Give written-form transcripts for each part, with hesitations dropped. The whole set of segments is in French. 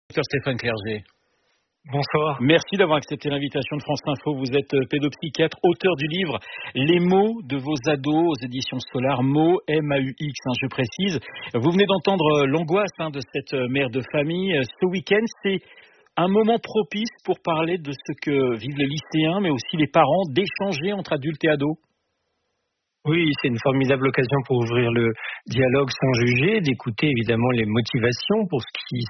Docteur Stéphane Clerget. Bonsoir. Merci d'avoir accepté l'invitation de France Info. Vous êtes pédopsychiatre, auteur du livre Les mots de vos ados aux éditions Solar. Mots, M-A-U-X, je précise. Vous venez d'entendre l'angoisse de cette mère de famille. Ce week-end, c'est un moment propice pour parler de ce que vivent les lycéens, mais aussi les parents, d'échanger entre adultes et ados. Oui, c'est une formidable occasion pour ouvrir le dialogue sans juger, d'écouter évidemment les motivations pour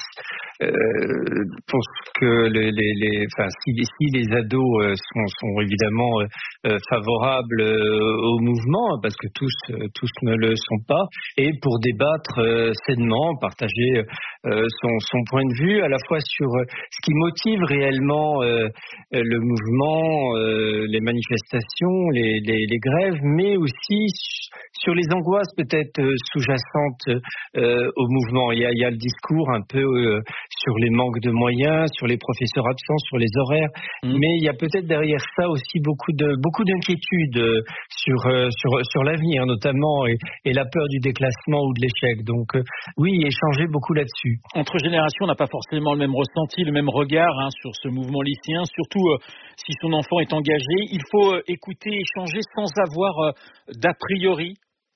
si les ados sont évidemment favorables au mouvement, parce que tous ne le sont pas, et pour débattre sainement, partager son point de vue à la fois sur ce qui motive réellement le mouvement, les manifestations, les grèves, mais aussi sur les angoisses peut-être sous-jacentes au mouvement. Il y a le discours un peu sur les manques de moyens, sur les professeurs absents, sur les horaires, mais il y a peut-être derrière ça aussi beaucoup d'inquiétudes sur l'avenir notamment, et la peur du déclassement ou de l'échec. Donc oui, échanger beaucoup là-dessus. Entre générations, on n'a pas forcément le même ressenti, le même regard sur ce mouvement lycéen, surtout si son enfant est engagé. Il faut écouter, échanger sans avoir d'a priori.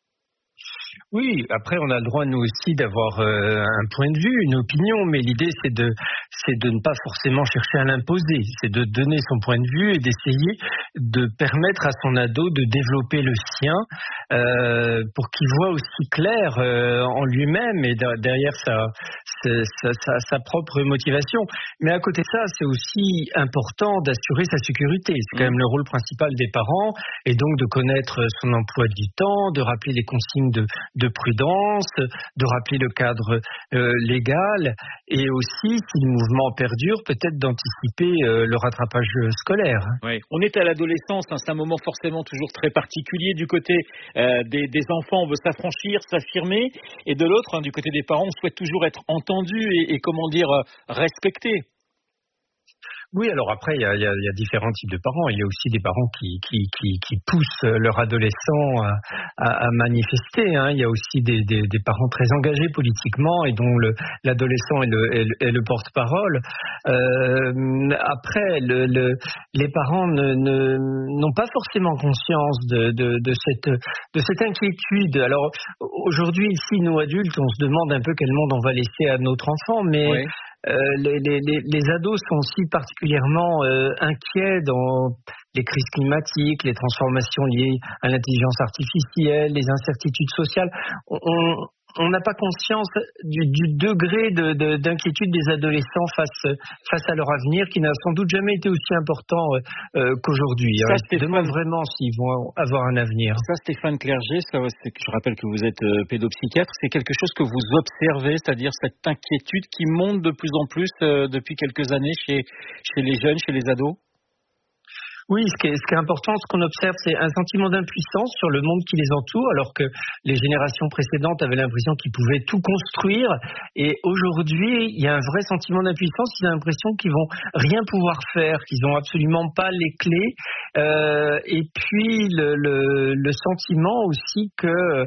Oui, après on a le droit nous aussi d'avoir un point de vue, une opinion, mais l'idée c'est de ne pas forcément chercher à l'imposer, c'est de donner son point de vue et d'essayer de permettre à son ado de développer le sien pour qu'il voit aussi clair en lui-même et derrière sa propre motivation. Mais à côté de ça, c'est aussi important d'assurer sa sécurité. C'est quand même le rôle principal des parents, et donc de connaître son emploi du temps, de rappeler les consignes de prudence, de rappeler le cadre légal, et aussi, si le mouvement perdure, peut-être d'anticiper le rattrapage scolaire. Oui. On est à l'adolescence, c'est un moment forcément toujours très particulier du côté des enfants, on veut s'affranchir, s'affirmer, et de l'autre, du côté des parents, on souhaite toujours être entendu et comment dire, respecté. Oui, alors après, il y a différents types de parents. Il y a aussi des parents qui poussent leur adolescent à manifester. Il y a aussi des parents très engagés politiquement et dont l'adolescent est le porte-parole. Après, les parents n'ont pas forcément conscience de cette inquiétude. Alors aujourd'hui, ici, nous adultes, on se demande un peu quel monde on va laisser à notre enfant, mais oui. Les ados sont aussi particulièrement inquiets dans les crises climatiques, les transformations liées à l'intelligence artificielle, les incertitudes sociales. On n'a pas conscience du degré d'inquiétude des adolescents face à leur avenir, qui n'a sans doute jamais été aussi important qu'aujourd'hui. Ça, ils se demandent vraiment s'ils vont avoir un avenir. Ça, Stéphane Clerget, je rappelle que vous êtes pédopsychiatre, c'est quelque chose que vous observez, c'est-à-dire cette inquiétude qui monte de plus en plus depuis quelques années chez les jeunes, chez les ados? Oui, ce qui est important, ce qu'on observe, c'est un sentiment d'impuissance sur le monde qui les entoure, alors que les générations précédentes avaient l'impression qu'ils pouvaient tout construire. Et aujourd'hui, il y a un vrai sentiment d'impuissance. Ils ont l'impression qu'ils vont rien pouvoir faire, qu'ils n'ont absolument pas les clés. Et puis le sentiment aussi que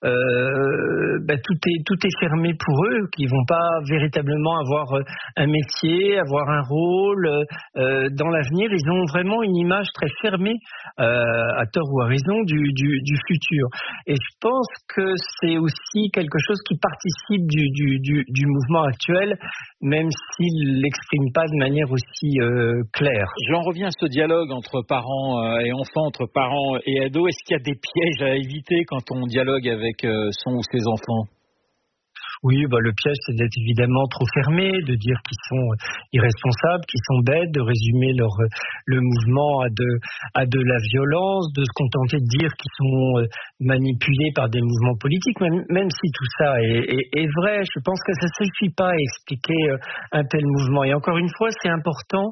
tout est fermé pour eux, qu'ils vont pas véritablement avoir un métier, avoir un rôle dans l'avenir. Ils ont vraiment une image très fermée, à tort ou à raison, du futur. Et je pense que c'est aussi quelque chose qui participe du mouvement actuel, même s'il l'exprime pas de manière aussi claire. J'en reviens à ce dialogue entre parents et enfants, entre parents et ados. Est-ce qu'il y a des pièges à éviter quand on dialogue avec son ou ses enfants? Oui, le piège, c'est d'être évidemment trop fermé, de dire qu'ils sont irresponsables, qu'ils sont bêtes, de résumer le mouvement à de la violence, de se contenter de dire qu'ils sont manipulés par des mouvements politiques, même si tout ça est vrai. Je pense que ça ne suffit pas à expliquer un tel mouvement. Et encore une fois, c'est important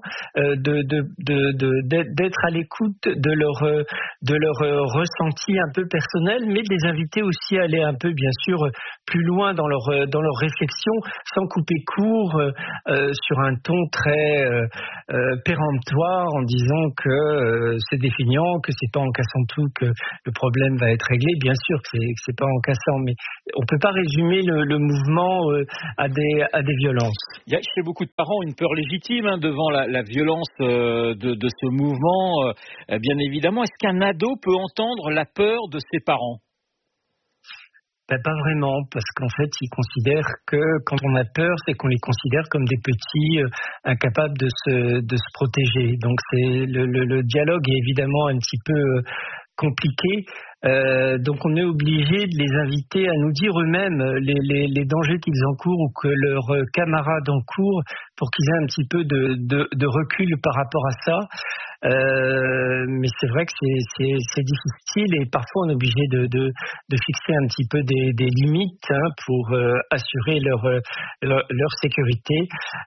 d'être à l'écoute de leur ressenti un peu personnel, mais de les inviter aussi à aller un peu, bien sûr, plus loin dans leur leur réflexion sans couper court sur un ton très péremptoire en disant que c'est définiant, que c'est pas en cassant tout que le problème va être réglé. Bien sûr que c'est pas en cassant, mais on peut pas résumer le mouvement à des violences. Il y a chez beaucoup de parents une peur légitime devant la violence de ce mouvement, bien évidemment. Est-ce qu'un ado peut entendre la peur de ses parents ? Pas vraiment, parce qu'en fait, ils considèrent que quand on a peur, c'est qu'on les considère comme des petits incapables de se protéger. Donc le dialogue est évidemment un petit peu compliqué. Donc on est obligé de les inviter à nous dire eux-mêmes les dangers qu'ils encourent ou que leurs camarades encourent pour qu'ils aient un petit peu de recul par rapport à ça. Mais c'est vrai que c'est difficile et parfois on est obligé de fixer un petit peu des limites pour assurer leur sécurité.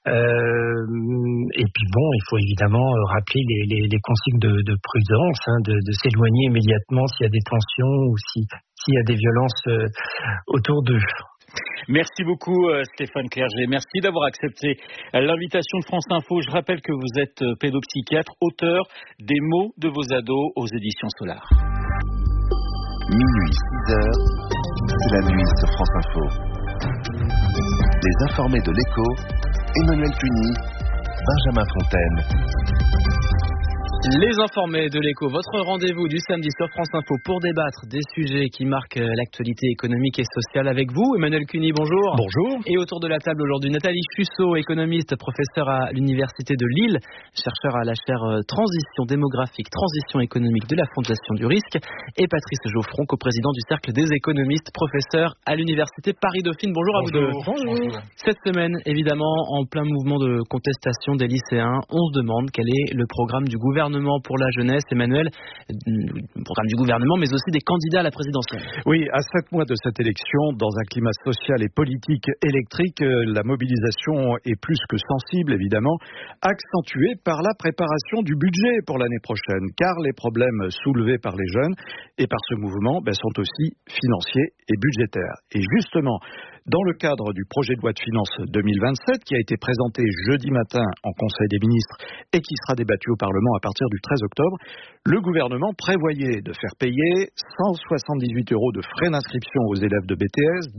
Et puis bon, il faut évidemment rappeler les consignes de prudence, de s'éloigner immédiatement s'il y a des tensions ou s'il y a des violences autour d'eux. Merci beaucoup Stéphane Clerget. Merci d'avoir accepté l'invitation de France Info. Je rappelle que vous êtes pédopsychiatre, auteur des mots de vos ados aux éditions Solar. Minuit 6h, c'est la nuit sur France Info. Les informés de l'Écho, Emmanuel Cuny, Benjamin Fontaine. Les informés de l'Écho, votre rendez-vous du samedi sur France Info pour débattre des sujets qui marquent l'actualité économique et sociale avec vous. Emmanuel Cuny, bonjour. Bonjour. Et autour de la table aujourd'hui, Nathalie Fussot, économiste, professeure à l'Université de Lille, chercheur à la chaire Transition démographique, transition économique de la Fondation du Risque, et Patrice Geoffron, coprésident du Cercle des économistes, professeur à l'Université Paris-Dauphine. Bonjour à vous deux. Bonjour. Cette semaine, évidemment, en plein mouvement de contestation des lycéens, on se demande quel est le programme du gouvernement pour la jeunesse, Emmanuel, le programme du gouvernement, mais aussi des candidats à la présidentielle. Oui, à 7 mois de cette élection, dans un climat social et politique électrique, la mobilisation est plus que sensible, évidemment, accentuée par la préparation du budget pour l'année prochaine, car les problèmes soulevés par les jeunes et par ce mouvement sont aussi financiers et budgétaires. Et justement, dans le cadre du projet de loi de finances 2027, qui a été présenté jeudi matin en Conseil des ministres et qui sera débattu au Parlement à partir du 13 octobre, le gouvernement prévoyait de faire payer 178 € de frais d'inscription aux élèves de BTS,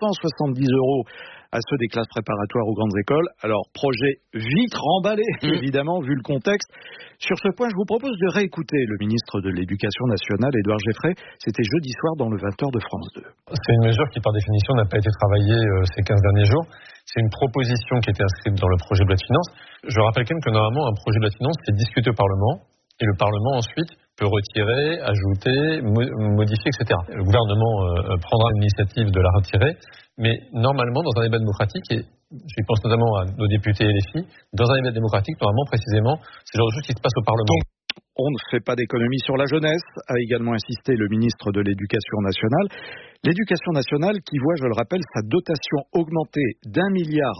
270 € à ceux des classes préparatoires aux grandes écoles. Alors, projet vite remballé, évidemment, vu le contexte. Sur ce point, je vous propose de réécouter le ministre de l'Éducation nationale, Édouard Geffray. C'était jeudi soir dans le 20h de France 2. C'est une mesure qui, par définition, n'a pas été travaillée ces 15 derniers jours. C'est une proposition qui était inscrite dans le projet de loi de finances. Je rappelle quand même que normalement, un projet de loi de finances, c'est discuté au Parlement. Et le Parlement, ensuite, peut retirer, ajouter, modifier, etc. Le gouvernement prendra l'initiative de la retirer. Mais normalement, dans un débat démocratique, et je pense notamment à nos députés et les filles, dans un débat démocratique, normalement, précisément, c'est le genre de choses qui se passe au Parlement. On ne fait pas d'économie sur la jeunesse, a également insisté le ministre de l'Éducation nationale. L'éducation nationale qui voit, je le rappelle, sa dotation augmenter d'1,2 milliard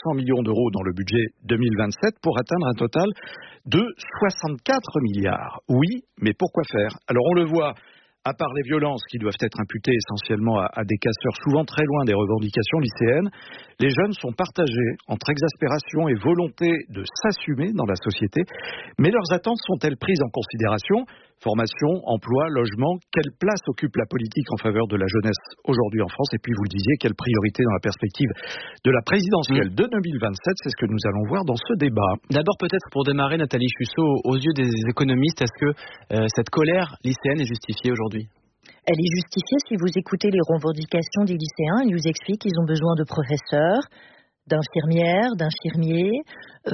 dans le budget 2027 pour atteindre un total de 64 milliards. Oui, mais pourquoi faire ? Alors on le voit, à part les violences qui doivent être imputées essentiellement à des casseurs souvent très loin des revendications lycéennes, les jeunes sont partagés entre exaspération et volonté de s'assumer dans la société. Mais leurs attentes sont-elles prises en considération ? Formation, emploi, logement, quelle place occupe la politique en faveur de la jeunesse aujourd'hui en France ? Et puis vous le disiez, quelle priorité dans la perspective de la présidentielle de 2027 ? C'est ce que nous allons voir dans ce débat. D'abord peut-être pour démarrer, Nathalie Fussot, aux yeux des économistes, est-ce que cette colère lycéenne est justifiée aujourd'hui ? Elle est justifiée si vous écoutez les revendications des lycéens. Ils nous expliquent qu'ils ont besoin de professeurs, d'infirmières, d'infirmiers,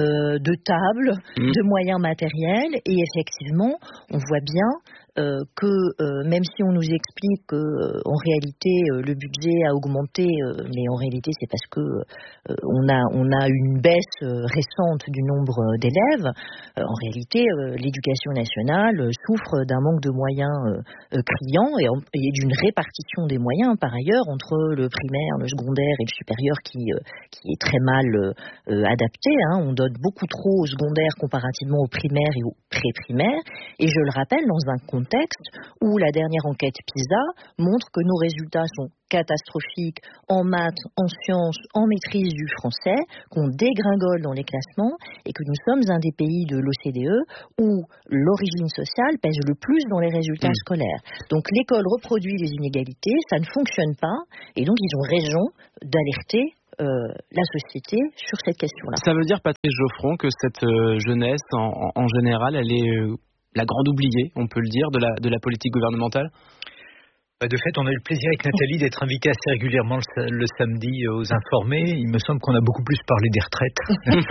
de tables, de moyens matériels. Et effectivement, on voit bien que même si on nous explique que en réalité le budget a augmenté, mais en réalité c'est parce que on a une baisse récente du nombre d'élèves. En réalité, l'éducation nationale souffre d'un manque de moyens criant et d'une répartition des moyens par ailleurs entre le primaire, le secondaire et le supérieur qui est très mal adapté. On donne beaucoup trop au secondaire comparativement au primaire et au pré-primaire. Et je le rappelle, dans un contexte contexte où la dernière enquête PISA montre que nos résultats sont catastrophiques en maths, en sciences, en maîtrise du français, qu'on dégringole dans les classements et que nous sommes un des pays de l'OCDE où l'origine sociale pèse le plus dans les résultats scolaires. Donc l'école reproduit les inégalités, ça ne fonctionne pas et donc ils ont raison d'alerter la société sur cette question-là. Ça veut dire, Patrice Geoffron, que cette jeunesse, en général, elle est la grande oubliée, on peut le dire, de la politique gouvernementale ? De fait, on a eu le plaisir avec Nathalie d'être invité assez régulièrement le samedi aux Informés. Il me semble qu'on a beaucoup plus parlé des retraites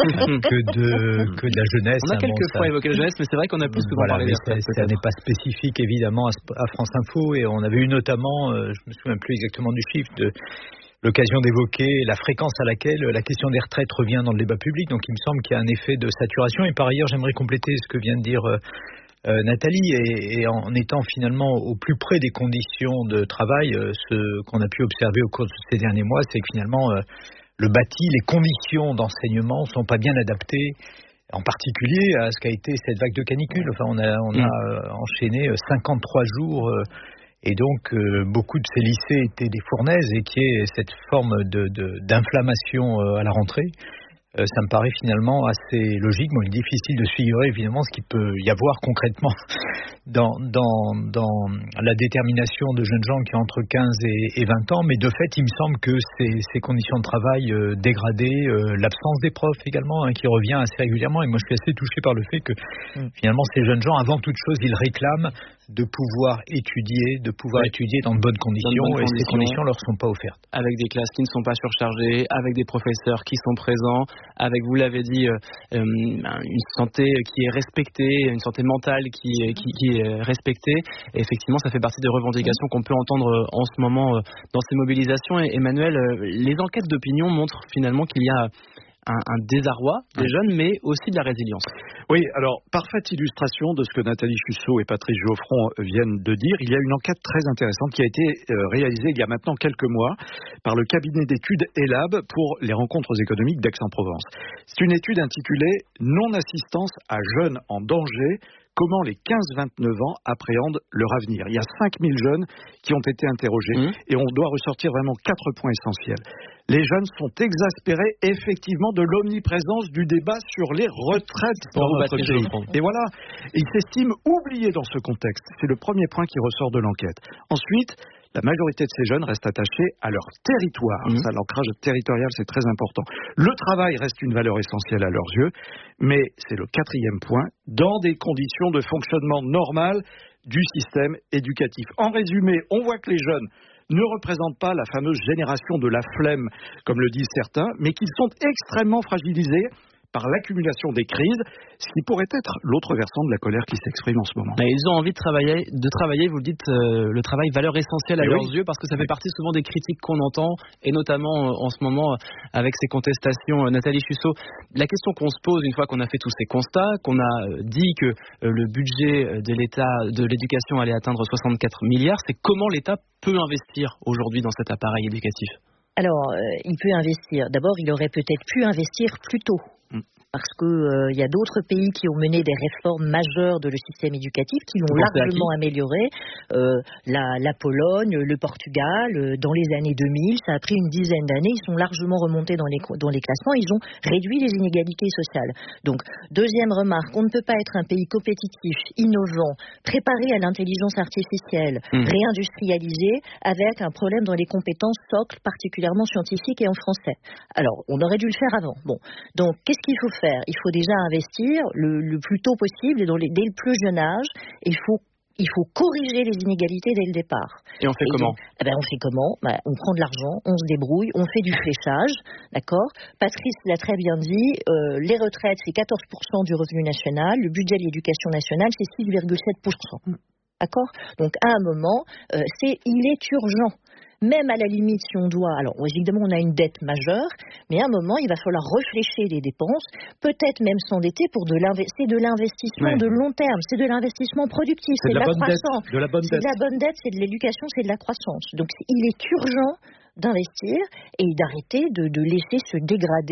que de la jeunesse. On a quelques fois évoqué la jeunesse, mais c'est vrai qu'on a plus souvent parlé des retraites. Ça n'est pas spécifique, évidemment, à France Info. Et on avait eu notamment, je me souviens plus exactement du chiffre, l'occasion d'évoquer la fréquence à laquelle la question des retraites revient dans le débat public. Donc il me semble qu'il y a un effet de saturation. Et par ailleurs, j'aimerais compléter ce que vient de dire Nathalie, et en étant finalement au plus près des conditions de travail, ce qu'on a pu observer au cours de ces derniers mois, c'est que finalement le bâti, les conditions d'enseignement ne sont pas bien adaptées, en particulier à ce qu'a été cette vague de canicule. Enfin, on a enchaîné 53 jours et donc beaucoup de ces lycées étaient des fournaises, et qui est cette forme d'inflammation à la rentrée. Ça me paraît finalement assez logique. Bon, il est difficile de suivre évidemment ce qu'il peut y avoir concrètement dans la détermination de jeunes gens qui ont entre 15 et 20 ans, mais de fait il me semble que ces conditions de travail dégradées, l'absence des profs également, qui revient assez régulièrement, et moi je suis assez touché par le fait que finalement ces jeunes gens, avant toute chose, ils réclament de pouvoir étudier dans de bonnes conditions, et ces conditions leur sont pas offertes. Avec des classes qui ne sont pas surchargées, avec des professeurs qui sont présents, avec, vous l'avez dit, une santé qui est respectée, une santé mentale qui est respectée. Et effectivement, ça fait partie des revendications qu'on peut entendre en ce moment dans ces mobilisations. Et Emmanuel, les enquêtes d'opinion montrent finalement qu'il y a un désarroi des jeunes, mais aussi de la résilience. Oui, alors, parfaite illustration de ce que Nathalie Fussot et Patrice Geoffron viennent de dire. Il y a une enquête très intéressante qui a été réalisée il y a maintenant quelques mois par le cabinet d'études ELAB pour les rencontres économiques d'Aix-en-Provence. C'est une étude intitulée « Non-assistance à jeunes en danger ». Comment les 15-29 ans appréhendent leur avenir. Il y a 5000 jeunes qui ont été interrogés et on doit ressortir vraiment 4 points essentiels. Les jeunes sont exaspérés effectivement de l'omniprésence du débat sur les retraites dans notre pays. Et voilà, ils s'estiment oubliés dans ce contexte. C'est le premier point qui ressort de l'enquête. Ensuite, la majorité de ces jeunes restent attachés à leur territoire. Ça, l'ancrage territorial, c'est très important. Le travail reste une valeur essentielle à leurs yeux, mais c'est le 4e point, dans des conditions de fonctionnement normal du système éducatif. En résumé, on voit que les jeunes ne représentent pas la fameuse génération de la flemme, comme le disent certains, mais qu'ils sont extrêmement fragilisés par l'accumulation des crises, ce qui pourrait être l'autre versant de la colère qui s'exprime en ce moment. Mais ils ont envie de travailler, vous le dites, le travail, valeur essentielle à leurs yeux, parce que ça fait partie souvent des critiques qu'on entend, et notamment en ce moment avec ces contestations. Nathalie Fussot, la question qu'on se pose une fois qu'on a fait tous ces constats, qu'on a dit que le budget de l'État, de l'éducation allait atteindre 64 milliards, c'est comment l'État peut investir aujourd'hui dans cet appareil éducatif ? Alors, il peut investir. D'abord, il aurait peut-être pu investir plus tôt. Parce que y a d'autres pays qui ont mené des réformes majeures de le système éducatif, qui l'ont largement amélioré. La Pologne, le Portugal, dans les années 2000, ça a pris une dizaine d'années. Ils sont largement remontés dans les classements. Ils ont réduit les inégalités sociales. Donc, deuxième remarque, on ne peut pas être un pays compétitif, innovant, préparé à l'intelligence artificielle, réindustrialisé, avec un problème dans les compétences socles, particulièrement scientifiques et en français. Alors, on aurait dû le faire avant. Bon, donc, qu'est-ce qu'il faut faire ? Il faut déjà investir le plus tôt possible et dès le plus jeune âge. Il faut corriger les inégalités dès le départ. Et on fait comment ? On fait comment ? On prend de l'argent, on se débrouille, on fait du fléchage, d'accord ? Patrice l'a très bien dit, les retraites, c'est 14% du revenu national, le budget de l'éducation nationale, c'est 6,7%. D'accord ? Donc, à un moment, il est urgent. Même à la limite, si on doit... Alors, évidemment, on a une dette majeure, mais à un moment, il va falloir réfléchir les dépenses, peut-être même s'endetter pour c'est de l'investissement de long terme, c'est de l'investissement productif, c'est de la croissance. C'est de la bonne dette, c'est de l'éducation, c'est de la croissance. Donc, il est urgent d'investir et d'arrêter de laisser se dégrader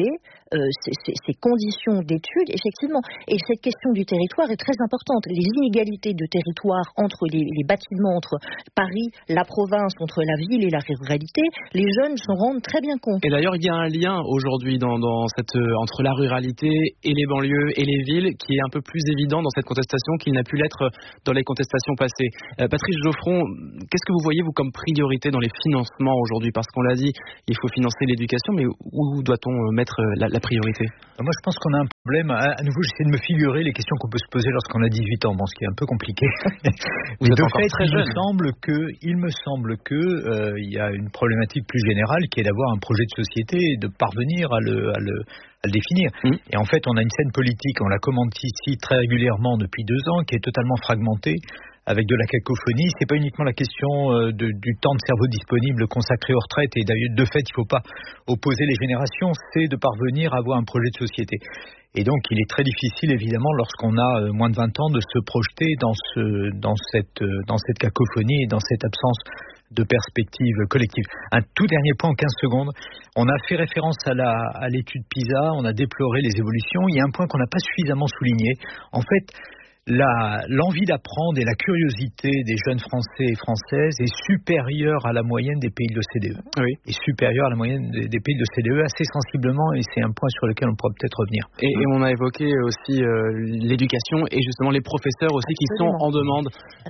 ces conditions d'études, effectivement. Et cette question du territoire est très importante. Les inégalités de territoire entre les bâtiments, entre Paris, la province, entre la ville et la ruralité, les jeunes s'en rendent très bien compte. Et d'ailleurs, il y a un lien aujourd'hui entre la ruralité et les banlieues et les villes qui est un peu plus évident dans cette contestation qu'il n'a pu l'être dans les contestations passées. Patrice Geoffron, qu'est-ce que vous voyez, vous, comme priorité dans les financements aujourd'hui? Parce qu'on l'a dit, il faut financer l'éducation, mais où doit-on mettre la priorité? Moi, je pense qu'on a un problème. À nouveau, j'essaie de me figurer les questions qu'on peut se poser lorsqu'on a 18 ans, ce qui est un peu compliqué. Vous êtes de encore fait, très jeune. il me semble que il y a une problématique plus générale qui est d'avoir un projet de société et de parvenir à le définir. Et en fait, on a une scène politique, on la commente ici très régulièrement depuis 2 ans, qui est totalement fragmentée, avec de la cacophonie. C'est pas uniquement la question du temps de cerveau disponible consacré aux retraites, et d'ailleurs, de fait, il faut pas opposer les générations, c'est de parvenir à avoir un projet de société. Et donc, il est très difficile, évidemment, lorsqu'on a moins de 20 ans, de se projeter dans cette cacophonie et dans cette absence de perspective collective. Un tout dernier point en 15 secondes. On a fait référence à l'étude PISA, on a déploré les évolutions. Il y a un point qu'on n'a pas suffisamment souligné. En fait, l'envie d'apprendre et la curiosité des jeunes Français et Françaises est supérieure à la moyenne des pays de l'OCDE. Oui. Est supérieure à la moyenne des pays de l'OCDE assez sensiblement, et c'est un point sur lequel on pourra peut-être revenir. Et on a évoqué aussi l'éducation et justement les professeurs aussi qui sont en demande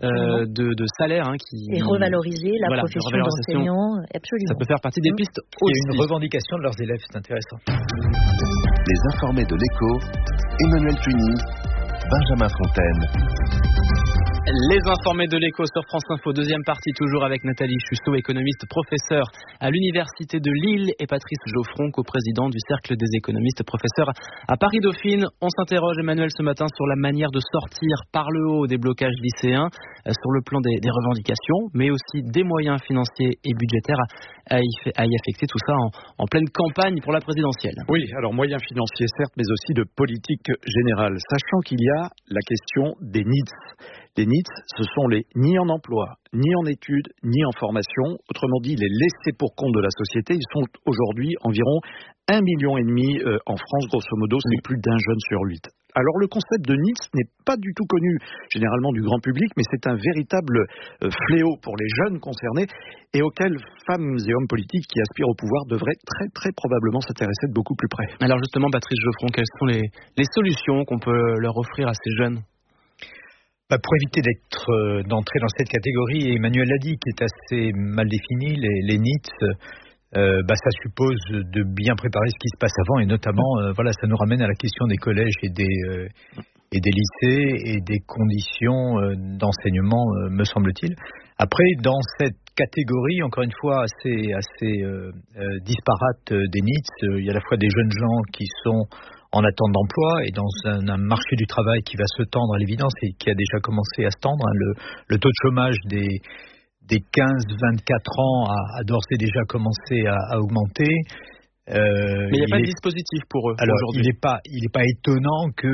de salaire. Et revaloriser la profession d'enseignant, absolument. Ça peut faire partie des pistes aussi. Il y a une revendication de leurs élèves, c'est intéressant. Les informés de l'Écho, Emmanuel Puny, Benjamin Fontaine. Les informés de l'Écho sur France Info, deuxième partie, toujours avec Nathalie Chusseau, économiste, professeur à l'Université de Lille, et Patrice Geoffron, coprésident du Cercle des économistes, professeur à Paris-Dauphine. On s'interroge, Emmanuel, ce matin sur la manière de sortir par le haut des blocages lycéens, sur le plan des revendications, mais aussi des moyens financiers et budgétaires à y affecter, tout ça en pleine campagne pour la présidentielle. Oui, alors moyens financiers certes, mais aussi de politique générale, sachant qu'il y a la question des NEET. Les NEET, ce sont les ni en emploi, ni en études, ni en formation. Autrement dit, les laissés pour compte de la société. Ils sont aujourd'hui environ 1,5 million en France, grosso modo, c'est plus d'1 jeune sur 8. Alors le concept de NEET n'est pas du tout connu généralement du grand public, mais c'est un véritable fléau pour les jeunes concernés et auxquels femmes et hommes politiques qui aspirent au pouvoir devraient très très probablement s'intéresser de beaucoup plus près. Alors justement, Patrice Geoffron, quelles sont les solutions qu'on peut leur offrir à ces jeunes ? Pour éviter d'entrer dans cette catégorie, Emmanuel l'a dit, qui est assez mal définie, les NEET, ça suppose de bien préparer ce qui se passe avant, et notamment, ça nous ramène à la question des collèges et des lycées et des conditions d'enseignement, me semble-t-il. Après, dans cette catégorie, encore une fois, assez disparate des NEET, il y a à la fois des jeunes gens qui sont en attente d'emploi et dans un marché du travail qui va se tendre à l'évidence et qui a déjà commencé à se tendre. Le taux de chômage des 15-24 ans a d'ores et déjà commencé à augmenter. Mais il n'y a pas de dispositif pour eux. Alors, aujourd'hui. il n'est pas étonnant que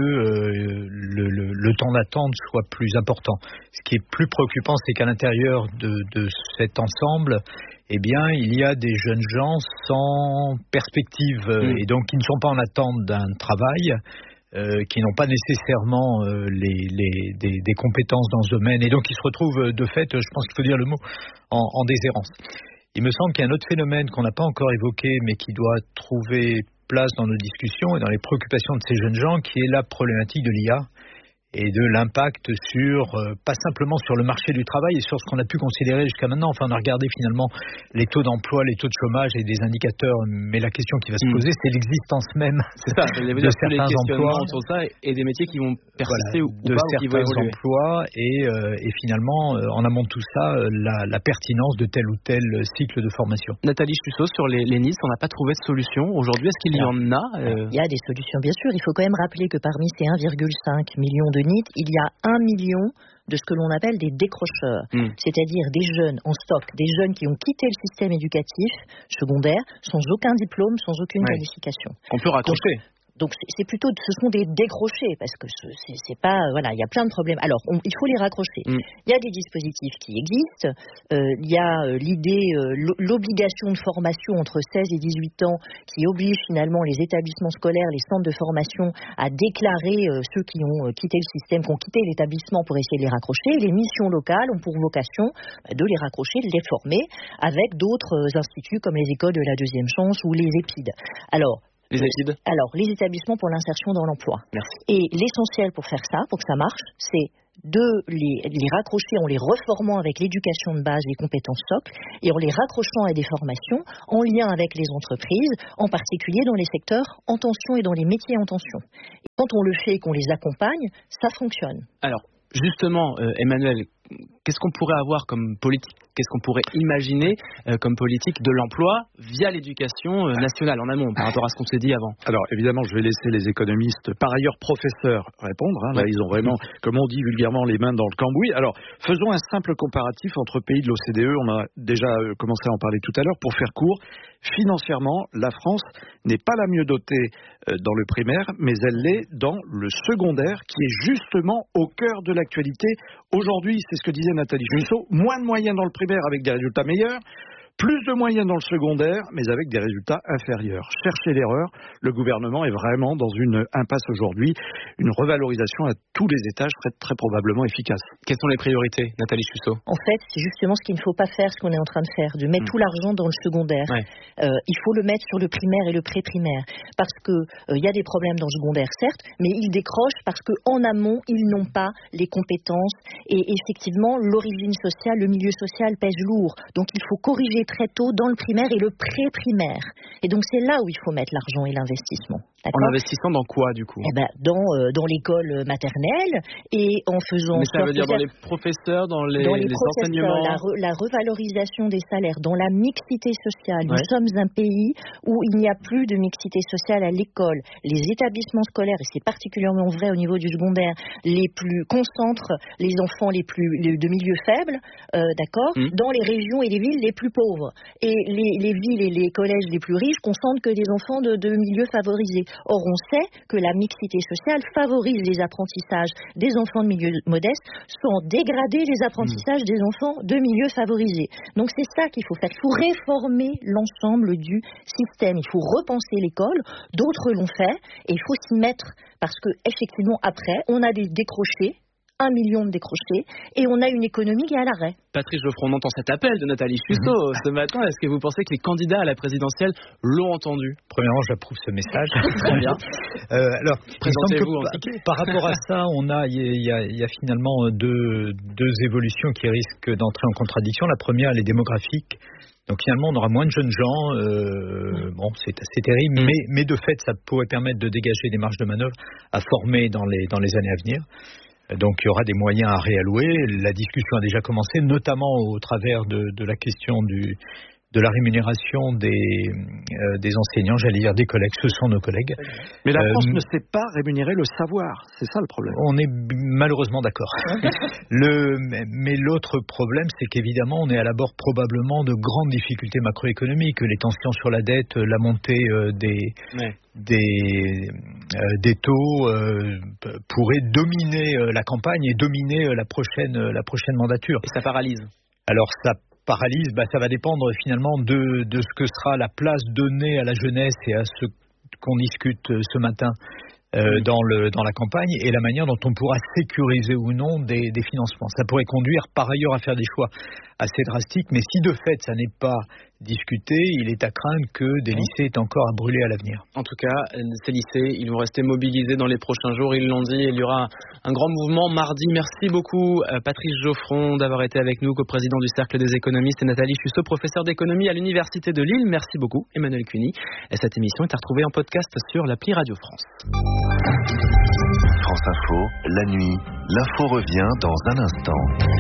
le temps d'attente soit plus important. Ce qui est plus préoccupant, c'est qu'à l'intérieur de cet ensemble, il y a des jeunes gens sans perspective et donc qui ne sont pas en attente d'un travail, qui n'ont pas nécessairement des compétences dans ce domaine et donc qui se retrouvent de fait, je pense qu'il faut dire le mot, en déshérence. Il me semble qu'il y a un autre phénomène qu'on n'a pas encore évoqué mais qui doit trouver place dans nos discussions et dans les préoccupations de ces jeunes gens, qui est la problématique de l'IA et de l'impact pas simplement sur le marché du travail et sur ce qu'on a pu considérer jusqu'à maintenant. Enfin, on a regardé finalement les taux d'emploi, les taux de chômage et des indicateurs, mais la question qui va se poser, c'est l'existence même de certains emplois. Autour de ça et des métiers qui vont persister ou de pas, certains emplois et finalement, en amont de tout ça, la pertinence de tel ou tel cycle de formation. Nathalie Chusseau, sur les NEET, on n'a pas trouvé de solution. Aujourd'hui, est-ce qu'il y en a Il y a des solutions, bien sûr. Il faut quand même rappeler que parmi ces 1,5 million de NEET, il y a 1 million de ce que l'on appelle des décrocheurs, c'est-à-dire des jeunes en stock, des jeunes qui ont quitté le système éducatif secondaire sans aucun diplôme, sans aucune qualification. On peut raccrocher. Donc c'est plutôt, ce sont des décrochés parce que c'est pas, voilà, il y a plein de problèmes. Alors il faut les raccrocher. Il y a des dispositifs qui existent. Il y a l'obligation de formation entre 16 et 18 ans qui oblige finalement les établissements scolaires, les centres de formation à déclarer ceux qui ont quitté le système, qui ont quitté l'établissement pour essayer de les raccrocher. Les missions locales ont pour vocation de les raccrocher, de les former avec d'autres instituts comme les écoles de la deuxième chance ou les EPID. Alors, les établissements pour l'insertion dans l'emploi. Merci. Et l'essentiel pour faire ça, pour que ça marche, c'est de les raccrocher en les reformant avec l'éducation de base, les compétences socles, et en les raccrochant à des formations en lien avec les entreprises, en particulier dans les secteurs en tension et dans les métiers en tension. Et quand on le fait et qu'on les accompagne, ça fonctionne. Alors, justement, Emmanuel, qu'est-ce qu'on pourrait avoir comme politique ? Qu'est-ce qu'on pourrait imaginer comme politique de l'emploi via l'éducation nationale en amont par rapport à ce qu'on s'est dit avant ? Alors évidemment, je vais laisser les économistes, par ailleurs professeurs, répondre. Là, ils ont vraiment, comme on dit vulgairement, les mains dans le cambouis. Alors, faisons un simple comparatif entre pays de l'OCDE. On a déjà commencé à en parler tout à l'heure. Pour faire court, financièrement, la France n'est pas la mieux dotée dans le primaire, mais elle l'est dans le secondaire, qui est justement au cœur de l'actualité. Aujourd'hui, c'est ce que disait Nathalie Fussot, moins de moyens dans le primaire avec des résultats meilleurs, plus de moyens dans le secondaire, mais avec des résultats inférieurs. Cherchez l'erreur, le gouvernement est vraiment dans une impasse aujourd'hui. Une revalorisation à tous les étages serait très probablement efficace. Quelles sont les priorités, Nathalie Fussot ? En fait, c'est justement ce qu'il ne faut pas faire, ce qu'on est en train de faire, de mettre tout l'argent dans le secondaire. Ouais. Il faut le mettre sur le primaire et le pré-primaire, parce que y a des problèmes dans le secondaire, certes, mais ils décrochent parce qu'en amont, ils n'ont pas les compétences et effectivement, l'origine sociale, le milieu social pèse lourd. Donc, il faut corriger très tôt dans le primaire et le pré-primaire. Et donc, c'est là où il faut mettre l'argent et l'investissement. D'accord. En investissant dans quoi, du coup ? Dans l'école maternelle et en faisant... Mais ça veut dire dans les professeurs, dans les enseignements... La revalorisation des salaires, dans la mixité sociale. Nous sommes un pays où il n'y a plus de mixité sociale à l'école. Les établissements scolaires, et c'est particulièrement vrai au niveau du secondaire, les plus concentrent les enfants de milieux faibles, d'accord, dans les régions et les villes les plus pauvres. Et les villes et les collèges les plus riches concentrent que des enfants de milieux favorisés. Or, on sait que la mixité sociale favorise les apprentissages des enfants de milieux modestes sans dégrader les apprentissages des enfants de milieux favorisés. Donc, c'est ça qu'il faut faire. Il faut réformer l'ensemble du système. Il faut repenser l'école. D'autres l'ont fait et il faut s'y mettre parce que, effectivement, après, on a des décrochés. 1 million de décrochés, et on a une économie qui est à l'arrêt. Patrice Geoffron, on entend cet appel de Nathalie Fussot ce matin. Est-ce que vous pensez que les candidats à la présidentielle l'ont entendu ? Premièrement, j'approuve ce message. Très bien. Alors, présentez-vous par rapport à ça, il y a finalement deux évolutions qui risquent d'entrer en contradiction. La première, elle est démographique. Donc finalement, on aura moins de jeunes gens. C'est assez terrible, mais de fait, ça pourrait permettre de dégager des marges de manœuvre à former dans les années à venir. Donc il y aura des moyens à réallouer. La discussion a déjà commencé, notamment au travers de la question de la rémunération des enseignants, j'allais dire des collègues, ce sont nos collègues. Mais la France ne sait pas rémunérer le savoir, c'est ça le problème. On est malheureusement d'accord. Mais l'autre problème, c'est qu'évidemment, on est à l'abord probablement de grandes difficultés macroéconomiques, les tensions sur la dette, la montée des taux pourraient dominer la campagne et dominer la prochaine mandature. Et ça paralyse. Alors ça paralyse, ça va dépendre finalement de ce que sera la place donnée à la jeunesse et à ce qu'on discute ce matin dans la campagne et la manière dont on pourra sécuriser ou non des financements. Ça pourrait conduire par ailleurs à faire des choix assez drastiques, mais si de fait ça n'est pas discuté, il est à craindre que des lycées aient encore à brûler à l'avenir. En tout cas, ces lycées, ils vont rester mobilisés dans les prochains jours, ils l'ont dit, il y aura un grand mouvement mardi. Merci beaucoup Patrice Geoffron d'avoir été avec nous, coprésident du Cercle des économistes, et Nathalie Fussot, professeure d'économie à l'Université de Lille. Merci beaucoup Emmanuel Cuny. Et cette émission est à retrouver en podcast sur l'appli Radio France. France Info, la nuit, l'info revient dans un instant.